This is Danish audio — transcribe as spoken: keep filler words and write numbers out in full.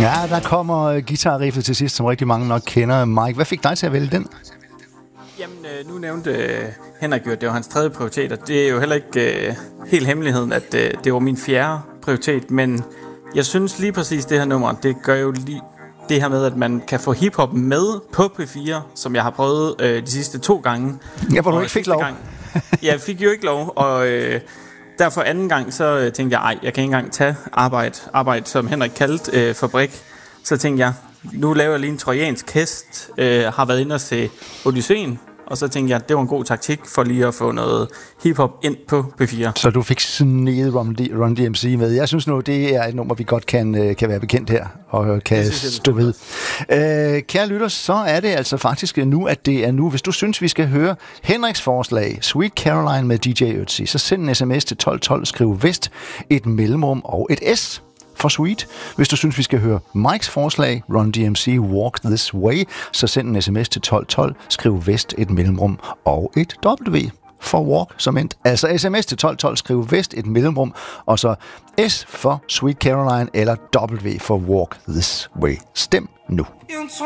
Ja, der kommer guitarriffet til sidst, som rigtig mange nok kender. Mike, hvad fik dig til at vælge den? Jamen, øh, nu nævnte øh, Henrik jo, at det var hans tredje prioritet, og det er jo heller ikke øh, helt hemmeligheden, at øh, det var min fjerde prioritet, men jeg synes lige præcis det her nummer, det gør jo lige det her med, at man kan få hiphop med på P fire, som jeg har prøvet øh, de sidste to gange. Ja, hvor du ikke fik lov. Gang, jeg fik jo ikke lov, og øh, derfor anden gang, så øh, tænkte jeg, ej, jeg kan ikke engang tage arbejde, arbejde som Henrik kaldte øh, fabrik. Så tænkte jeg, nu laver jeg lige en trojansk hest, øh, har været inde og se Odysseen, og så tænkte jeg, at det var en god taktik for lige at få noget hiphop ind på P fire. Så du fik snedet Run D M C med. Jeg synes nu, det er et nummer, vi godt kan, kan være bekendt her, og kan stå ved. Øh, kære lytter, så er det altså faktisk nu, at det er nu. Hvis du synes, vi skal høre Henriks forslag, Sweet Caroline med D J Ötzi, så send en sms til tolv tolv, skriv vest, et mellemrum og et S for Sweet. Hvis du synes, vi skal høre Mikes forslag, Run D M C, Walk This Way, så send en sms til tolv tolv, skriv vest, et mellemrum og et W for Walk som endt. Altså sms til tolv tolv, skriv vest, et mellemrum, og så S for Sweet Caroline eller W for Walk This Way. Stem nu.